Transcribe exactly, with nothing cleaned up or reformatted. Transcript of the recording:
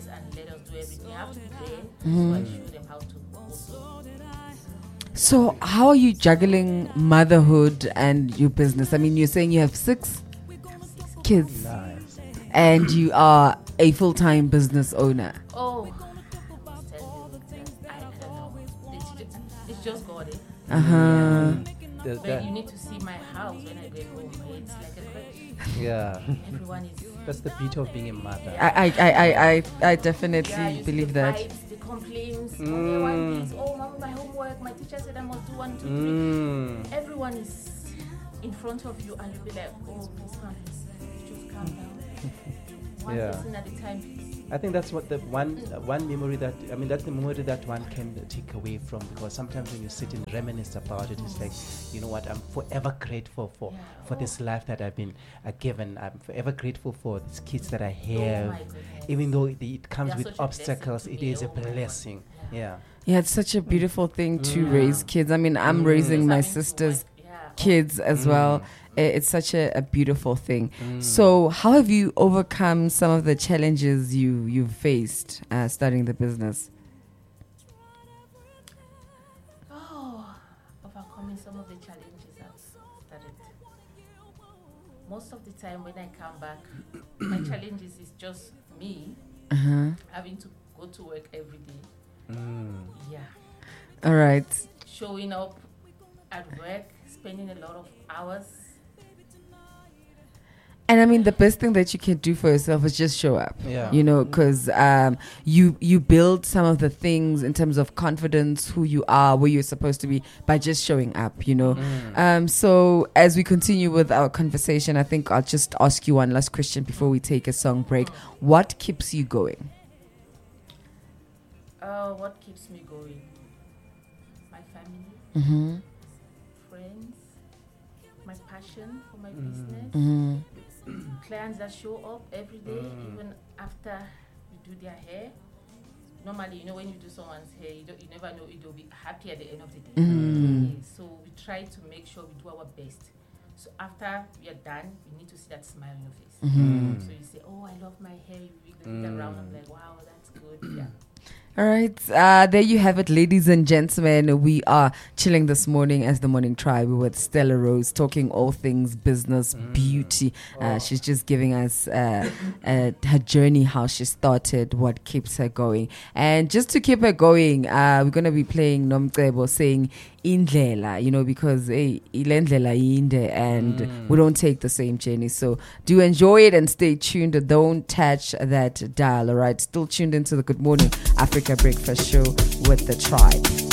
guys and let us do everything. I have to be there, mm-hmm. so I show them how to also. So how are you juggling motherhood and your business? I mean, you're saying you have six kids. Nice. And you are a full-time business owner. Oh, I must tell you, I don't know. It's just, it's just God. Eh? Uh-huh. The- But that- you need to see my house when I get home. It's like a crash. yeah. Everyone is. That's the beauty of being a mother. I, I, I, I, I, I definitely Yeah, you see believe the that. Vibes, the complaints. Mm. Okay, one is, oh, mom, my homework. My teacher said I must do one, two, three. Mm. Everyone is in front of you, and you'll be like, oh, please calm, just calm down. One Yeah. person at a time, please. I think that's what the one uh, one memory that I mean that's the memory that one can take away from, because sometimes when you sit and reminisce about it, it's like, you know what, I'm forever grateful for Yeah. for Oh. this life that I've been uh, given. I'm forever grateful for these kids that I Oh have, my goodness. even though it, it comes They are with such a blessing obstacles. to It me. is a Oh my God. blessing. Yeah. Yeah, it's such a beautiful thing to Mm. raise kids. I mean, I'm Mm. raising Just my having to sister's work, yeah. kids as Mm. well. I- It's such a, a beautiful thing. Mm. So how have you overcome some of the challenges you, you've faced uh, starting the business? Oh, overcoming some of the challenges I've started. Most of the time when I come back, my challenges is just me Uh-huh. having to go to work every day. Mm. Yeah. All right. Showing up at work, spending a lot of hours. And I mean, the best thing that you can do for yourself is just show up. Yeah. You know, because um, you you build some of the things in terms of confidence, who you are, where you're supposed to be, by just showing up. You know. Mm. Um, so as we continue with our conversation, I think I'll just ask you one last question before we take a song break. What keeps you going? Uh, what keeps me going? My family, Mm-hmm. friends, my passion for my Mm. business, Mm-hmm. clients that show up every day, Mm. even after you do their hair. Normally, you know, when you do someone's hair, you, don't, you never know if they'll be happy at the end of the day. Mm. Yeah, so we try to make sure we do our best. So after we are done, we need to see that smile on your face. Mm-hmm. So you say, oh, I love my hair. You wiggle it Mm. around. I'm like, wow, that's good. Yeah. All right. Uh, there you have it, ladies and gentlemen. We are chilling this morning as the Morning Tribe with Stella Rose, talking all things business, Mm. beauty. Uh, Oh. She's just giving us uh, uh, her journey, how she started, what keeps her going. And just to keep her going, uh, we're going to be playing Nomcebo saying Indlela, you know, because hey, Ilendlela inde, and Mm. we don't take the same journey. So do enjoy it and stay tuned. Don't touch that dial, all right? Still tuned into the Good Morning Africa Breakfast Show with the Tribe.